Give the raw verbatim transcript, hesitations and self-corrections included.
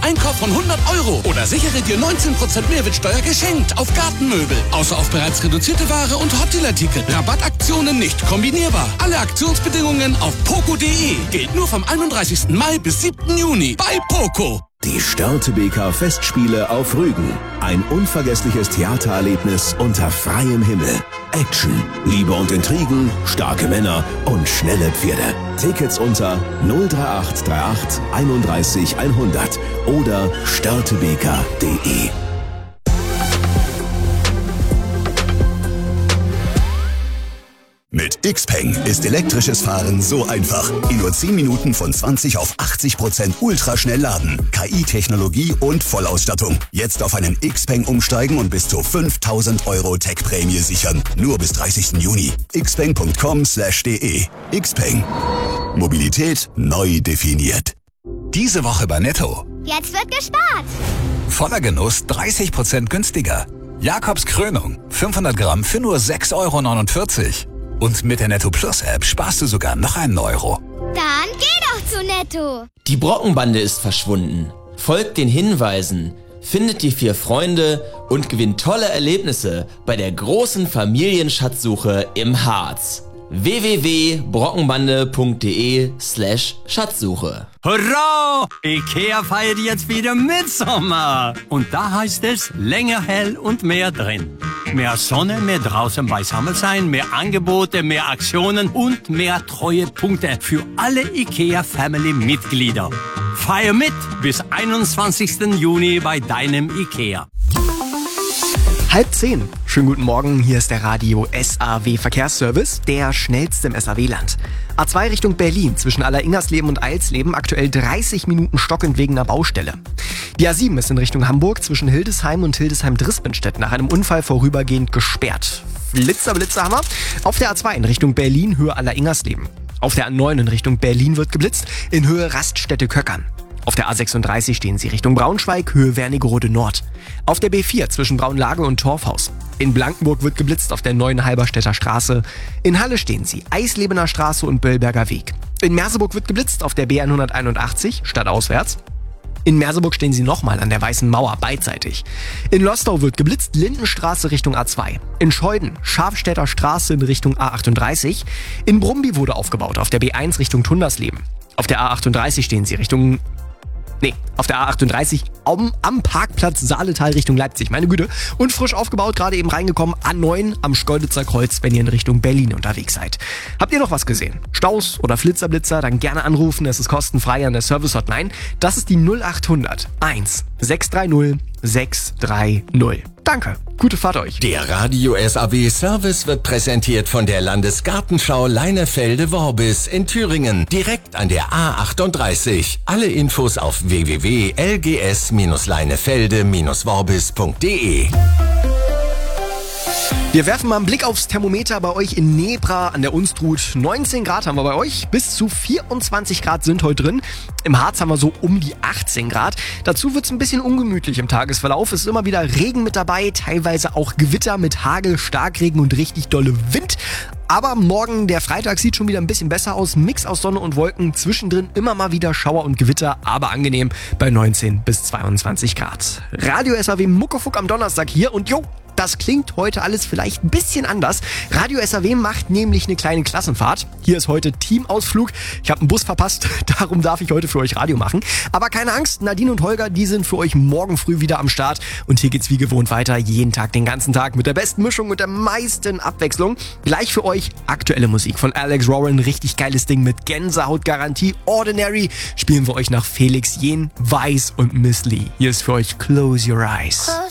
Einkauf von hundert Euro. Oder sichere dir neunzehn Prozent Mehrwertsteuer geschenkt auf Gartenmöbel. Außer auf bereits reduzierte Ware und Hotdeal-Artikel. Rabattaktionen nicht kombinierbar. Alle Aktionsbedingungen auf poco punkt de. Gilt nur vom einunddreißigsten Mai bis siebten Juni bei Poco. Die Störtebeker Festspiele auf Rügen. Ein unvergessliches Theatererlebnis unter freiem Himmel. Action, Liebe und Intrigen, starke Männer und schnelle Pferde. Tickets unter null drei acht drei acht einunddreißig hundert oder störtebeker punkt de. Mit Xpeng ist elektrisches Fahren so einfach. In nur zehn Minuten von zwanzig auf achtzig Prozent ultraschnell laden. K I-Technologie und Vollausstattung. Jetzt auf einen Xpeng umsteigen und bis zu fünftausend Euro Tech-Prämie sichern. Nur bis dreißigsten Juni. xpeng punkt com slash de. Xpeng. Mobilität neu definiert. Diese Woche bei Netto. Jetzt wird gespart. Voller Genuss dreißig Prozent günstiger. Jakobs Krönung. fünfhundert Gramm für nur sechs Euro neunundvierzig. Und mit der Netto Plus App sparst du sogar noch einen Euro. Dann geh doch zu Netto. Die Brockenbande ist verschwunden. Folgt den Hinweisen, findet die vier Freunde und gewinnt tolle Erlebnisse bei der großen Familienschatzsuche im Harz. w w w punkt brockenbande punkt de slash Schatzsuche. Hurra! Ikea feiert jetzt wieder Mitsommer. Und da heißt es länger hell und mehr drin. Mehr Sonne, mehr draußen beisammen sein, mehr Angebote, mehr Aktionen und mehr Treuepunkte für alle Ikea-Family-Mitglieder. Feier mit bis einundzwanzigsten Juni bei deinem Ikea. Halb zehn. Schönen guten Morgen, hier ist der Radio S A W Verkehrsservice, der schnellste im S A W-Land. A zwei Richtung Berlin, zwischen Alleringersleben und Eilsleben, aktuell dreißig Minuten stockend wegen einer Baustelle. Die A sieben ist in Richtung Hamburg zwischen Hildesheim und Hildesheim-Drispenstedt nach einem Unfall vorübergehend gesperrt. Blitzer, Blitzer haben wir. Auf der A zwei in Richtung Berlin, Höhe Alleringersleben. Auf der A neun in Richtung Berlin wird geblitzt, in Höhe Raststätte-Köckern. Auf der A sechsunddreißig stehen Sie Richtung Braunschweig, Höhe Wernigerode Nord. Auf der B vier zwischen Braunlage und Torfhaus. In Blankenburg wird geblitzt auf der neuen Halberstädter Straße. In Halle stehen Sie Eislebener Straße und Böllberger Weg. In Merseburg wird geblitzt auf der B hunderteinundachtzig, stadtauswärts. In Merseburg stehen Sie nochmal an der Weißen Mauer, beidseitig. In Lostau wird geblitzt, Lindenstraße Richtung A zwei. In Scheuden, Schafstädter Straße in Richtung A achtunddreißig. In Brumby wurde aufgebaut, auf der B eins Richtung Tundersleben. Auf der A achtunddreißig stehen Sie Richtung... Nee, auf der A achtunddreißig am, am Parkplatz Saaletal Richtung Leipzig, meine Güte. Und frisch aufgebaut, gerade eben reingekommen, A neun am Schkeuditzer Kreuz, wenn ihr in Richtung Berlin unterwegs seid. Habt ihr noch was gesehen? Staus oder Flitzerblitzer? Dann gerne anrufen, es ist kostenfrei an der Service-Hotline. Das ist die null achthundert eins sechs drei null sechs drei null. Danke, gute Fahrt euch. Der Radio S A W Service wird präsentiert von der Landesgartenschau Leinefelde-Worbis in Thüringen, direkt an der A achtunddreißig. Alle Infos auf w w w punkt l g s leinefelde worbis punkt de. Wir werfen mal einen Blick aufs Thermometer bei euch in Nebra an der Unstrut. neunzehn Grad haben wir bei euch, bis zu vierundzwanzig Grad sind heute drin. Im Harz haben wir so um die achtzehn Grad. Dazu wird es ein bisschen ungemütlich im Tagesverlauf. Es ist immer wieder Regen mit dabei, teilweise auch Gewitter mit Hagel, Starkregen und richtig dolle Wind. Aber morgen, der Freitag, sieht schon wieder ein bisschen besser aus. Mix aus Sonne und Wolken, zwischendrin immer mal wieder Schauer und Gewitter, aber angenehm bei neunzehn bis zweiundzwanzig Grad. Radio S A W Muckefuck am Donnerstag hier und jo, das klingt heute alles vielleicht ein bisschen anders. Radio S A W macht nämlich eine kleine Klassenfahrt. Hier ist heute Teamausflug. Ich habe einen Bus verpasst, darum darf ich heute für euch Radio machen. Aber keine Angst, Nadine und Holger, die sind für euch morgen früh wieder am Start. Und hier geht's wie gewohnt weiter, jeden Tag, den ganzen Tag mit der besten Mischung und der meisten Abwechslung. Gleich für euch aktuelle Musik von Alex Rowan, richtig geiles Ding mit Gänsehautgarantie. Ordinary spielen wir euch nach Felix Jähn, Weiß und Miss Lee. Hier ist für euch Close Your Eyes.